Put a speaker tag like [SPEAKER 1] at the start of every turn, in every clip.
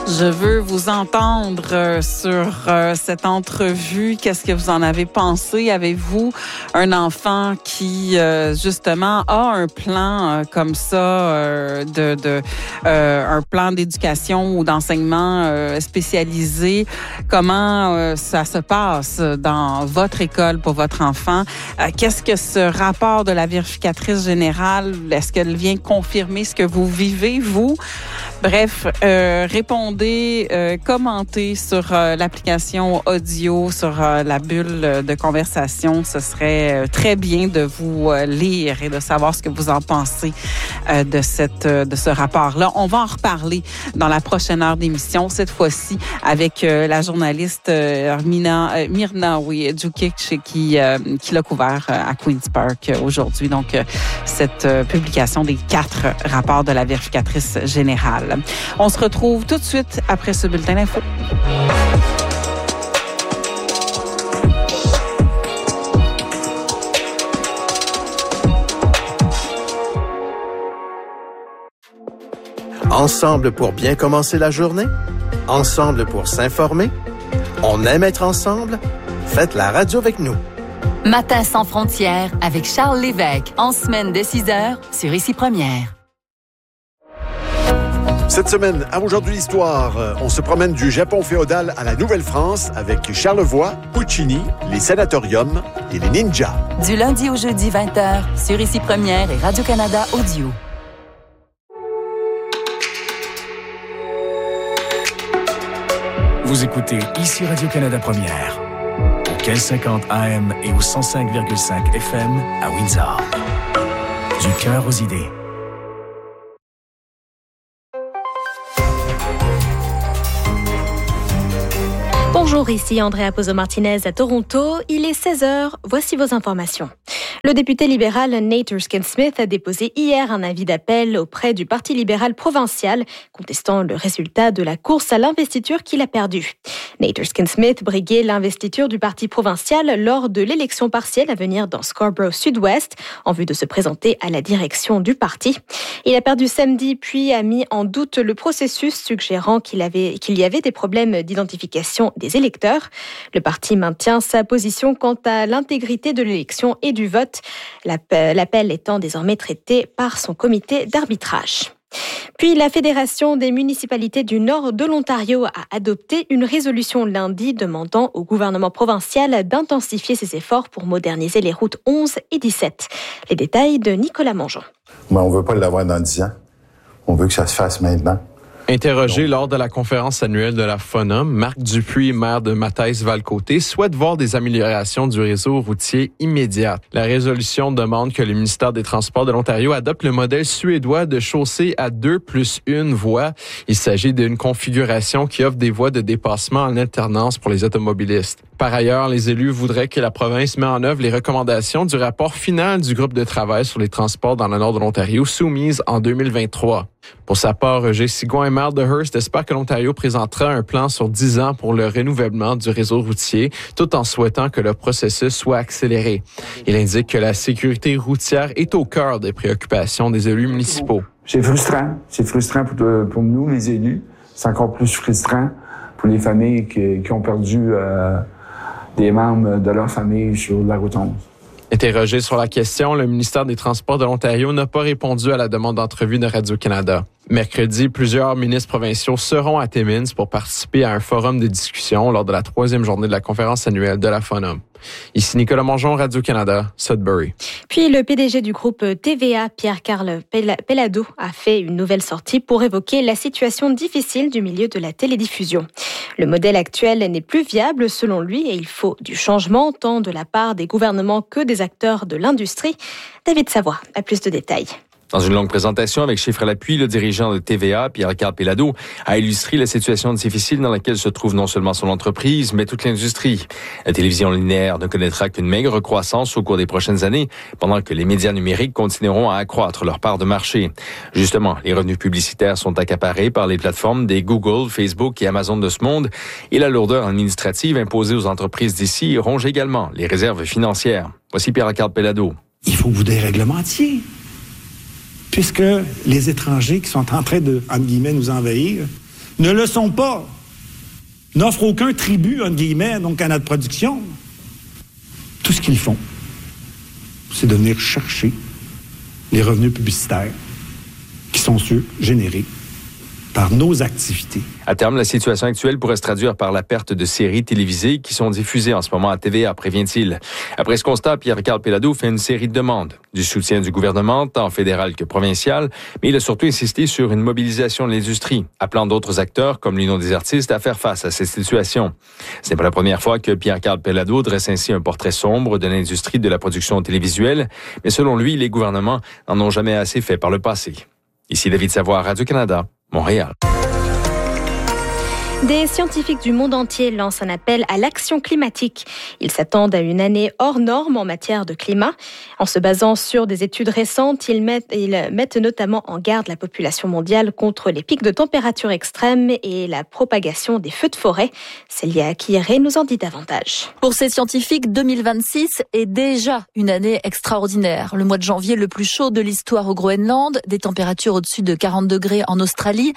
[SPEAKER 1] Je veux vous entendre sur cette entrevue. Qu'est-ce que vous en avez pensé? Avez-vous un enfant qui, justement, a un plan comme ça, un plan d'éducation ou d'enseignement spécialisé? Comment ça se passe dans votre école pour votre enfant? Qu'est-ce que ce rapport de la vérificatrice générale, est-ce qu'elle vient confirmer ce que vous vivez, vous? Bref, répondez, commentez sur l'application audio, sur la bulle de conversation. Ce serait très bien de vous lire et de savoir ce que vous en pensez de ce rapport-là. On va en reparler dans la prochaine heure d'émission, cette fois-ci avec la journaliste Myrna Djukic qui l'a couvert à Queen's Park aujourd'hui. Donc, cette publication des 4 rapports de la vérificatrice générale. On se retrouve tout de suite après ce bulletin d'info.
[SPEAKER 2] Ensemble pour bien commencer la journée? Ensemble pour s'informer? On aime être ensemble? Faites la radio avec nous.
[SPEAKER 3] Matin sans frontières avec Charles Lévesque, en semaine dès 6h sur Ici Première.
[SPEAKER 4] Cette semaine, à Aujourd'hui l'Histoire, on se promène du Japon féodal à la Nouvelle-France avec Charlevoix, Puccini, les sanatoriums et les ninjas.
[SPEAKER 3] Du lundi au jeudi 20h sur Ici Première et Radio-Canada Audio.
[SPEAKER 5] Vous écoutez Ici Radio-Canada Première, au 1550 AM et au 105,5 FM à Windsor. Du cœur aux idées.
[SPEAKER 6] Bonjour, ici Andrea Pozo-Martinez à Toronto. Il est 16h. Voici vos informations. Le député libéral Nate Erskine-Smith a déposé hier un avis d'appel auprès du Parti libéral provincial, contestant le résultat de la course à l'investiture qu'il a perdue. Nate Erskine-Smith briguait l'investiture du Parti provincial lors de l'élection partielle à venir dans Scarborough Sud-Ouest, en vue de se présenter à la direction du parti. Il a perdu samedi, puis a mis en doute le processus, suggérant qu'il y avait des problèmes d'identification des électeurs. Le parti maintient sa position quant à l'intégrité de l'élection et du vote, l'appel étant désormais traité par son comité d'arbitrage. Puis la Fédération des municipalités du nord de l'Ontario a adopté une résolution lundi demandant au gouvernement provincial d'intensifier ses efforts pour moderniser les routes 11 et 17. Les détails de Nicolas Mongeon.
[SPEAKER 7] Mais on ne veut pas l'avoir dans 10 ans. On veut que ça se fasse maintenant.
[SPEAKER 8] Interrogé lors de la conférence annuelle de la FONOM, Marc Dupuis, maire de Matthäus-Valcôté, souhaite voir des améliorations du réseau routier immédiates. La résolution demande que le ministère des Transports de l'Ontario adopte le modèle suédois de chaussée à 2+1 voies. Il s'agit d'une configuration qui offre des voies de dépassement en alternance pour les automobilistes. Par ailleurs, les élus voudraient que la province mette en œuvre les recommandations du rapport final du groupe de travail sur les transports dans le nord de l'Ontario, soumise en 2023. Pour sa part, Roger Sigouin, maire de Hearst, espère que l'Ontario présentera un plan sur 10 ans pour le renouvellement du réseau routier, tout en souhaitant que le processus soit accéléré. Il indique que la sécurité routière est au cœur des préoccupations des élus municipaux.
[SPEAKER 9] C'est frustrant. C'est frustrant pour nous, les élus. C'est encore plus frustrant pour les familles qui ont perdu des membres de leur famille sur la route 11.
[SPEAKER 8] Interrogé sur la question, le ministère des Transports de l'Ontario n'a pas répondu à la demande d'entrevue de Radio-Canada. Mercredi, plusieurs ministres provinciaux seront à Timmins pour participer à un forum de discussion lors de la 3e journée de la conférence annuelle de la FONOM. Ici Nicolas Mongeon, Radio-Canada, Sudbury.
[SPEAKER 6] Puis le PDG du groupe TVA, Pierre-Carl Pellado, a fait une nouvelle sortie pour évoquer la situation difficile du milieu de la télédiffusion. Le modèle actuel n'est plus viable selon lui et il faut du changement tant de la part des gouvernements que des acteurs de l'industrie. David Savoie a plus de détails.
[SPEAKER 10] Dans une longue présentation avec chiffres à l'appui, le dirigeant de TVA, Pierre-Carl Pellado, a illustré la situation difficile dans laquelle se trouve non seulement son entreprise, mais toute l'industrie. La télévision linéaire ne connaîtra qu'une maigre croissance au cours des prochaines années, pendant que les médias numériques continueront à accroître leur part de marché. Justement, les revenus publicitaires sont accaparés par les plateformes des Google, Facebook et Amazon de ce monde, et la lourdeur administrative imposée aux entreprises d'ici ronge également les réserves financières. Voici Pierre-Carl Pellado.
[SPEAKER 11] Il faut que vous déréglementiez. Puisque les étrangers qui sont en train de, entre guillemets, nous envahir, ne le sont pas, n'offrent aucun tribut, entre guillemets, donc à notre production. Tout ce qu'ils font, c'est de venir chercher les revenus publicitaires qui sont ceux générés par nos activités.
[SPEAKER 10] À terme, la situation actuelle pourrait se traduire par la perte de séries télévisées qui sont diffusées en ce moment à TVA, prévient-il. Après ce constat, Pierre-Carl Péladeau fait une série de demandes. Du soutien du gouvernement, tant fédéral que provincial, mais il a surtout insisté sur une mobilisation de l'industrie, appelant d'autres acteurs, comme l'Union des artistes, à faire face à cette situation. Ce n'est pas la première fois que Pierre-Carl Péladeau dresse ainsi un portrait sombre de l'industrie de la production télévisuelle, mais selon lui, les gouvernements n'en ont jamais assez fait par le passé. Ici David Savoie, Radio-Canada, Montréal.
[SPEAKER 6] Des scientifiques du monde entier lancent un appel à l'action climatique. Ils s'attendent à une année hors norme en matière de climat. En se basant sur des études récentes, ils mettent notamment en garde la population mondiale contre les pics de température extrêmes et la propagation des feux de forêt. Célia Kieré nous en dit davantage.
[SPEAKER 12] Pour ces scientifiques, 2026 est déjà une année extraordinaire. Le mois de janvier le plus chaud de l'histoire au Groenland, des températures au-dessus de 40 degrés en Australie,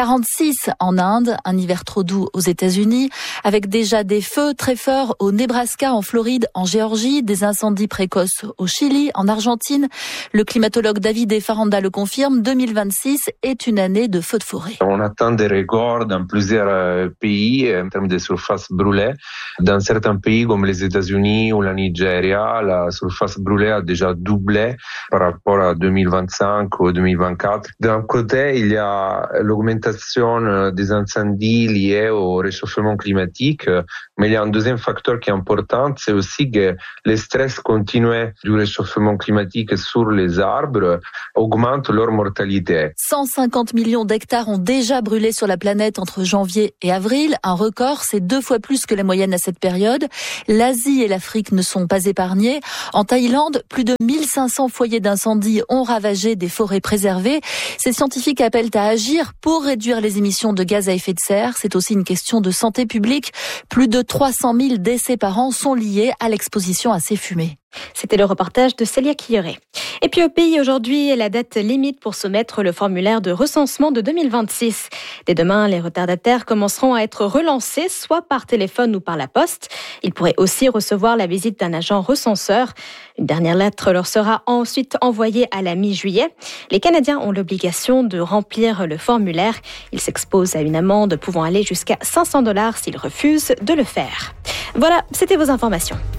[SPEAKER 12] 46 en Inde, un hiver trop doux aux États-Unis, avec déjà des feux très forts au Nebraska, en Floride, en Géorgie, des incendies précoces au Chili, en Argentine. Le climatologue David Faranda le confirme, 2026 est une année de feux de forêt.
[SPEAKER 13] On atteint des records dans plusieurs pays en termes de surface brûlée. Dans certains pays comme les États-Unis ou la Nigeria, la surface brûlée a déjà doublé par rapport à 2025 ou 2024. D'un côté, il y a l'augmentation des incendies liés au réchauffement climatique, mais il y a un deuxième facteur qui est important, c'est aussi que le stress continu du réchauffement climatique sur les arbres augmente leur mortalité.
[SPEAKER 12] 150 millions d'hectares ont déjà brûlé sur la planète entre janvier et avril. Un record, c'est 2 fois plus que la moyenne à cette période. L'Asie et l'Afrique ne sont pas épargnés. En Thaïlande, plus de 1500 foyers d'incendie ont ravagé des forêts préservées. Ces scientifiques appellent à agir pour réduire les émissions de gaz à effet de serre. C'est aussi une question de santé publique. Plus de 300 000 décès par an sont liés à l'exposition à ces fumées.
[SPEAKER 6] C'était le reportage de Célia Kieré. Et puis au pays, aujourd'hui, la date limite pour soumettre le formulaire de recensement de 2026. Dès demain, les retardataires commenceront à être relancés, soit par téléphone ou par la poste. Ils pourraient aussi recevoir la visite d'un agent recenseur. Une dernière lettre leur sera ensuite envoyée à la mi-juillet. Les Canadiens ont l'obligation de remplir le formulaire. Ils s'exposent à une amende pouvant aller jusqu'à $500 s'ils refusent de le faire. Voilà, c'était vos informations.